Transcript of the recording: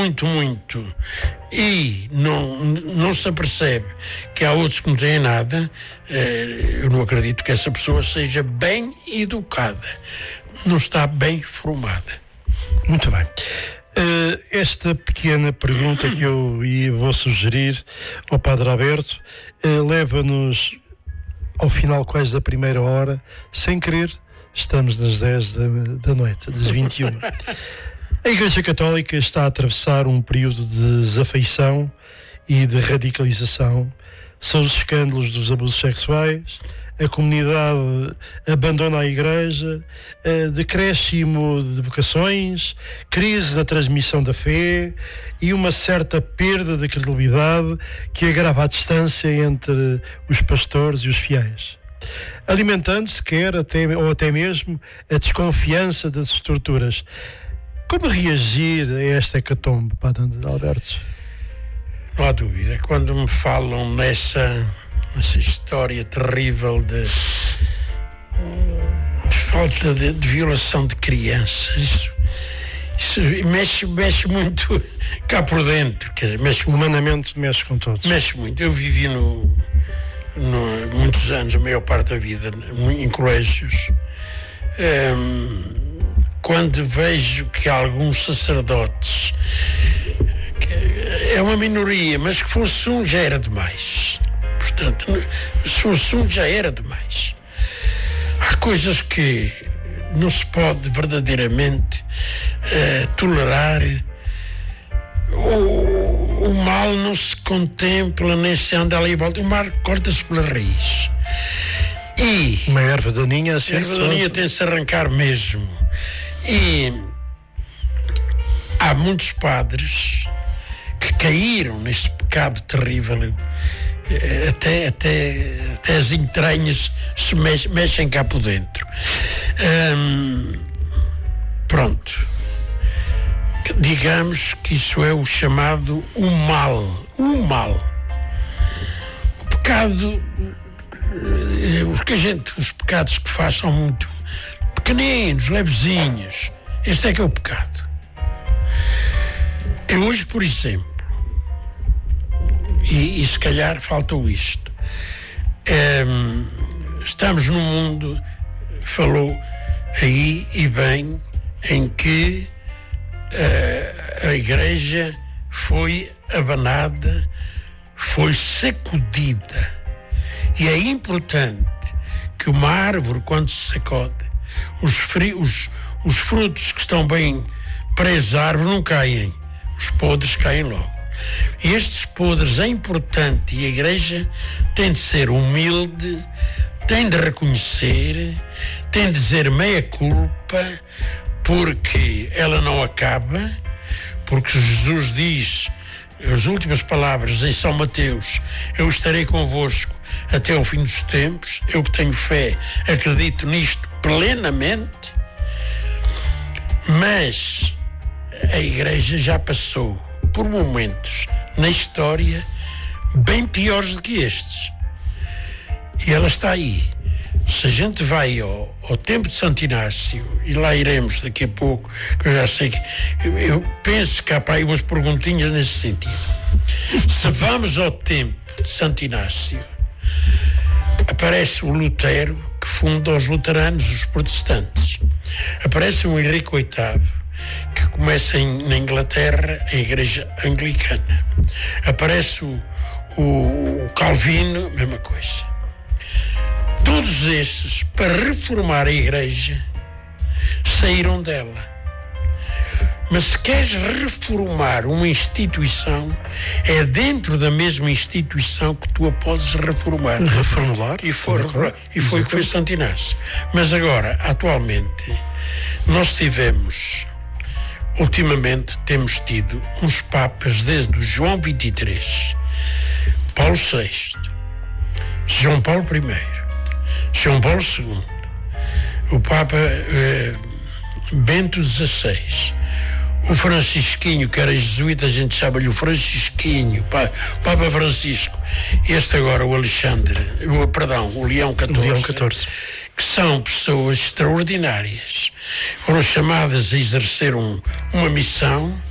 muito, e não se apercebe que há outros que não têm nada, eu não acredito que essa pessoa seja bem educada, não está bem formada. Muito bem. Esta pequena pergunta que eu vou sugerir ao Padre Alberto leva-nos ao final quase da primeira hora, sem querer, estamos nas 10 da noite, das 21. A Igreja Católica está a atravessar um período de desafeição e de radicalização. São os escândalos dos abusos sexuais, a comunidade abandona a Igreja, decréscimo de vocações, crise na transmissão da fé e uma certa perda de credibilidade que agrava a distância entre os pastores e os fiéis, alimentando-se até mesmo a desconfiança das estruturas. Como reagir a esta hecatombe, Padre Alberto? Não há dúvida. Quando me falam nessa história terrível de falta de violação de crianças, isso mexe muito cá por dentro. Quer dizer, humanamente mexe com todos. Mexe muito. Eu vivi muitos anos, a maior parte da vida, em colégios. Quando vejo que alguns sacerdotes, é uma minoria, mas que fosse um já era demais. Portanto, se fosse um já era demais. Há coisas que não se pode verdadeiramente tolerar. O mal não se contempla nem se anda ali e volta. O mal corta-se pela raiz. E uma erva daninha assim. A erva daninha tem de se arrancar mesmo. E há muitos padres que caíram nesse pecado terrível, até as entranhas se mexem cá por dentro. Pronto, digamos que isso é o chamado o mal. O pecado, os pecados que faz são muito pequeninos, levezinhos. Este é que é o pecado. Eu hoje, por exemplo, e se calhar faltou isto, estamos num mundo, falou aí e bem, em que a Igreja foi abanada, foi sacudida, e é importante que uma árvore, quando se sacode, os frutos que estão bem presos à árvore não caem, os podres caem logo. E estes podres é importante, e a Igreja tem de ser humilde, tem de reconhecer, tem de dizer meia culpa, porque ela não acaba, porque Jesus diz as últimas palavras em São Mateus: eu estarei convosco até ao fim dos tempos. Eu que tenho fé, acredito nisto plenamente, mas a Igreja já passou por momentos na história bem piores do que estes, e ela está aí. Se a gente vai ao tempo de Santo Inácio, e lá iremos daqui a pouco, que eu já sei que eu penso que há para aí umas perguntinhas nesse sentido. Se vamos ao tempo de Santo Inácio, aparece o Lutero, que funda os luteranos, os protestantes. Aparece o Henrique VIII, que começa na Inglaterra, a Igreja Anglicana. Aparece o Calvino, mesma coisa. Todos esses, para reformar a Igreja, saíram dela. Mas se queres reformar uma instituição, é dentro da mesma instituição que tu a podes reformar. Reformular? E foi o que foi Santo Inácio. Mas agora, atualmente, ultimamente temos tido uns papas desde o João XXIII, Paulo VI, João Paulo I, João Paulo II, o Papa Bento XVI, o Francisquinho, que era jesuíta, a gente chama-lhe o Francisquinho, Papa Francisco, este agora o o Leão XIV, que são pessoas extraordinárias, foram chamadas a exercer uma missão